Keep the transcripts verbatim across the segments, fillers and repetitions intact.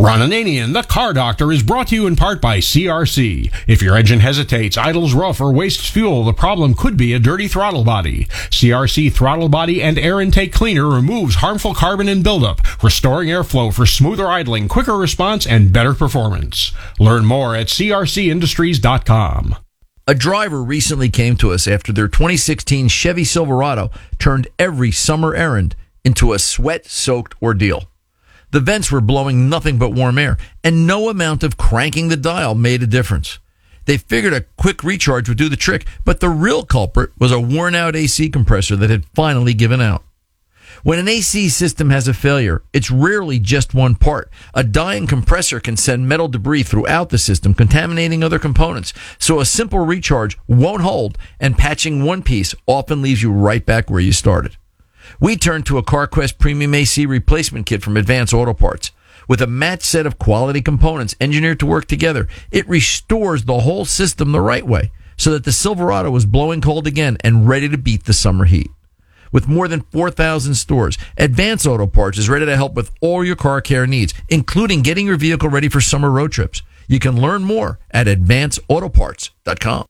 Ron Ananian, the Car Doctor, is brought to you in part by C R C. If your engine hesitates, idles rough, or wastes fuel, the problem could be a dirty throttle body. C R C Throttle Body and Air Intake Cleaner removes harmful carbon and buildup, restoring airflow for smoother idling, quicker response, and better performance. Learn more at c r c industries dot com. A driver recently came to us after their twenty sixteen Chevy Silverado turned every summer errand into a sweat-soaked ordeal. The vents were blowing nothing but warm air, and no amount of cranking the dial made a difference. They figured a quick recharge would do the trick, but the real culprit was a worn-out A C compressor that had finally given out. When an A C system has a failure, it's rarely just one part. A dying compressor can send metal debris throughout the system, contaminating other components. So a simple recharge won't hold, and patching one piece often leaves you right back where you started. We turned to a CarQuest Premium A C replacement kit from Advance Auto Parts. With a matched set of quality components engineered to work together, it restores the whole system the right way so that the Silverado was blowing cold again and ready to beat the summer heat. With more than four thousand stores, Advance Auto Parts is ready to help with all your car care needs, including getting your vehicle ready for summer road trips. You can learn more at advance auto parts dot com.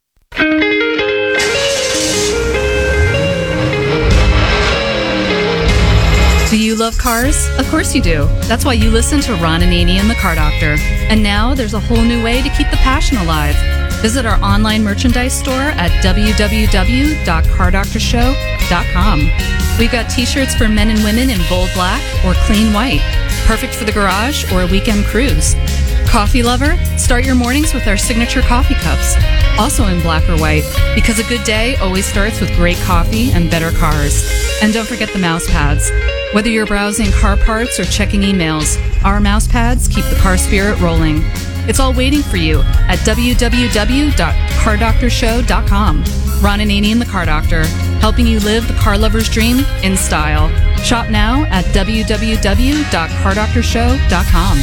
Do you love cars? Of course you do. That's why you listen to Ron Ananian, the Car Doctor. And now there's a whole new way to keep the passion alive. Visit our online merchandise store at w w w dot car doctor show dot com. We've got t-shirts for men and women in bold black or clean white, perfect for the garage or a weekend cruise. Coffee lover? Start your mornings with our signature coffee cups, also in black or white, because a good day always starts with great coffee and better cars. And don't forget the mouse pads. Whether you're browsing car parts or checking emails, our mouse pads keep the car spirit rolling. It's all waiting for you at w w w dot car doctor show dot com. Ron Ananian, the Car Doctor, helping you live the car lover's dream in style. Shop now at w w w dot car doctor show dot com.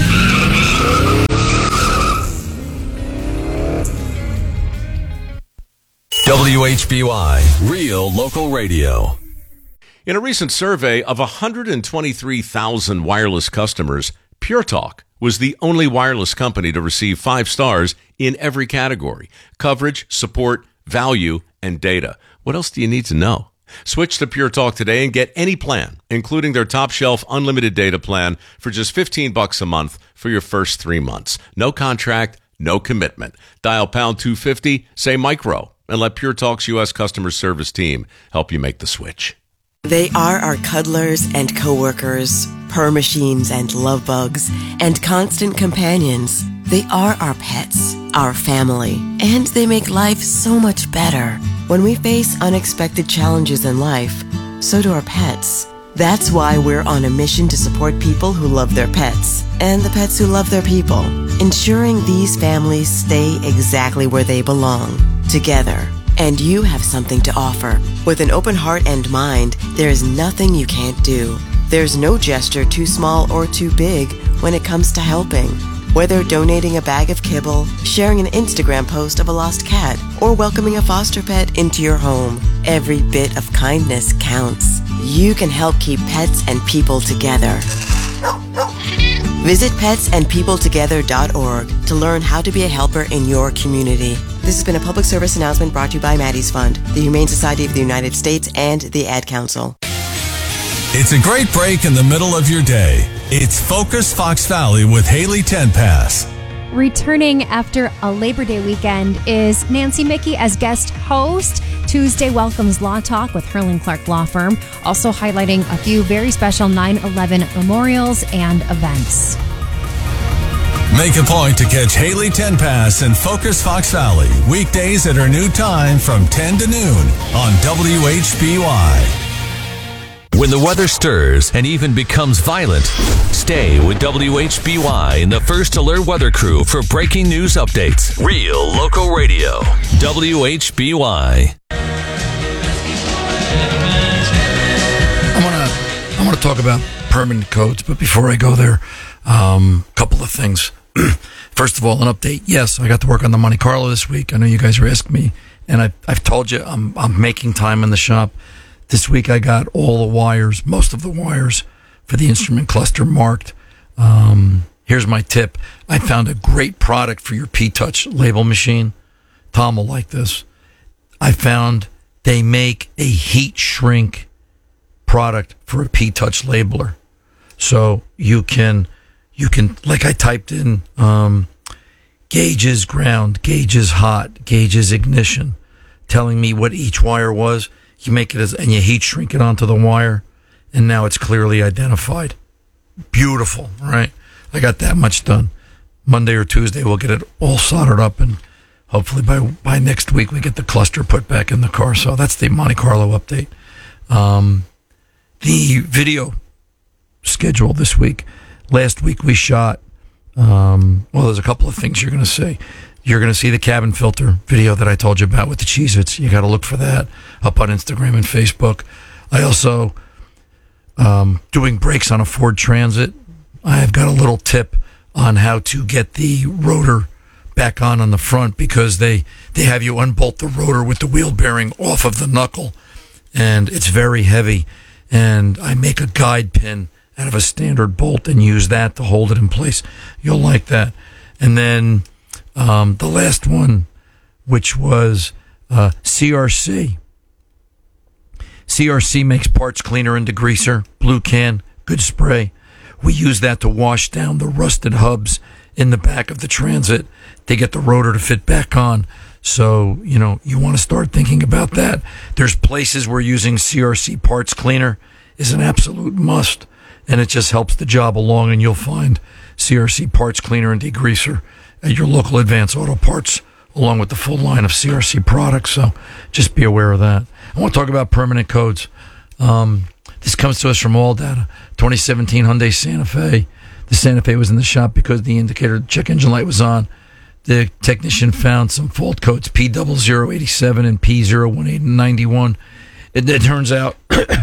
W H B Y, Real Local Radio. In a recent survey of one hundred twenty-three thousand wireless customers, Pure Talk was the only wireless company to receive five stars in every category: coverage, support, value, and data. What else do you need to know? Switch to Pure Talk today and get any plan, including their top shelf unlimited data plan, for just fifteen bucks a month for your first three months. No contract, no commitment. Dial pound two fifty, say micro, and let Pure Talk's U S customer service team help you make the switch. They are our cuddlers and coworkers, purr machines and love bugs, and constant companions. They are our pets, our family, and they make life so much better. When we face unexpected challenges in life, so do our pets. That's why we're on a mission to support people who love their pets and the pets who love their people, ensuring these families stay exactly where they belong, together. And you have something to offer. With an open heart and mind, there is nothing you can't do. There's no gesture too small or too big when it comes to helping. Whether donating a bag of kibble, sharing an Instagram post of a lost cat, or welcoming a foster pet into your home, every bit of kindness counts. You can help keep pets and people together. Visit pets and people together dot org to learn how to be a helper in your community. This has been a public service announcement brought to you by Maddie's Fund, the Humane Society of the United States, and the Ad Council. It's a great break in the middle of your day. It's Focus Fox Valley with Haley Tenpass. Returning after a Labor Day weekend is Nancy Mickey as guest host. Tuesday welcomes Law Talk with Herlin Clark Law Firm, also highlighting a few very special nine eleven memorials and events. Make a point to catch Haley Tenpass and Focus Fox Valley weekdays at her new time from ten to noon on W H B Y. When the weather stirs and even becomes violent, stay with W H B Y and the First Alert Weather Crew for breaking news updates. Real Local Radio, W H B Y. I want to I want to talk about permanent codes, but before I go there, a um, couple of things. First of all, an update. Yes, I got to work on the Monte Carlo this week. I know you guys are asking me, and I, I've told you I'm, I'm making time in the shop. This week I got all the wires, most of the wires for the instrument cluster marked. Um, here's my tip. I found a great product for your P-Touch label machine. Tom will like this. I found they make a heat shrink product for a P-Touch labeler. So you can, you can, like I typed in, um, gauges ground, gauges hot, gauges ignition, telling me what each wire was. You make it as, and you heat shrink it onto the wire, and now it's clearly identified. Beautiful, right? I got that much done. Monday or Tuesday, we'll get it all soldered up, and hopefully by by next week, we get the cluster put back in the car. So that's the Monte Carlo update. Um, the video schedule this week. Last week we shot, um, well, there's a couple of things you're going to see. You're going to see the cabin filter video that I told you about with the Cheez-Its. You got to look for that up on Instagram and Facebook. I also, um, doing brakes on a Ford Transit. I've got a little tip on how to get the rotor back on on the front, because they, they have you unbolt the rotor with the wheel bearing off of the knuckle, and it's very heavy. And I make a guide pin out of a standard bolt and use that to hold it in place. You'll like that. And then um, the last one, which was uh, C R C. C R C makes parts cleaner and degreaser, blue can, good spray. We use that to wash down the rusted hubs in the back of the Transit to get the rotor to fit back on. So, you know, you want to start thinking about that. There's places where using C R C parts cleaner is an absolute must, and it just helps the job along, and you'll find C R C parts cleaner and degreaser at your local Advance Auto Parts, along with the full line of C R C products. So just be aware of that. I want to talk about permanent codes. Um, this comes to us from AllData. twenty seventeen Hyundai Santa Fe. The Santa Fe was in the shop because the indicator check engine light was on. The technician found some fault codes, P zero zero eight seven and P zero one eight nine one. It, it turns out,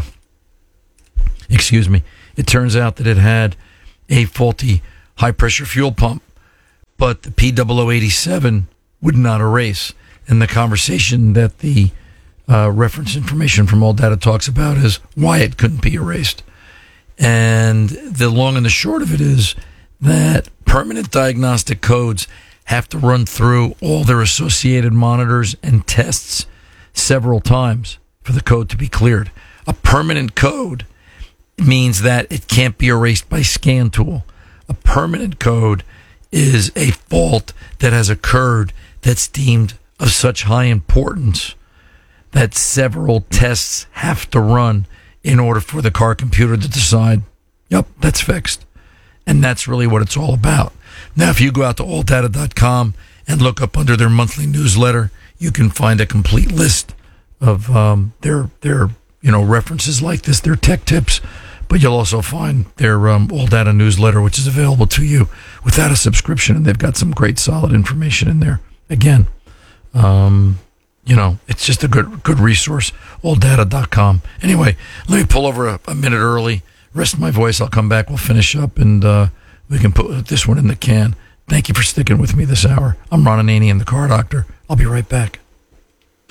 excuse me, it turns out that it had a faulty high-pressure fuel pump, but the P zero zero eight seven would not erase. And the conversation that the uh, reference information from AllData talks about is why it couldn't be erased. And the long and the short of it is that permanent diagnostic codes have to run through all their associated monitors and tests several times for the code to be cleared. A permanent code means that it can't be erased by scan tool. A permanent code is a fault that has occurred that's deemed of such high importance that several tests have to run in order for the car computer to decide, yep, that's fixed. And that's really what it's all about. Now, if you go out to all data dot com and look up under their monthly newsletter, you can find a complete list of um, their their you know references like this, their tech tips. But you'll also find their um, AllData newsletter, which is available to you without a subscription, and they've got some great, solid information in there. Again, um, you know, it's just a good good resource. all data dot com. Anyway, let me pull over a, a minute early. Rest my voice. I'll come back. We'll finish up, and uh, we can put this one in the can. Thank you for sticking with me this hour. I'm Ron Ananian, the Car Doctor. I'll be right back.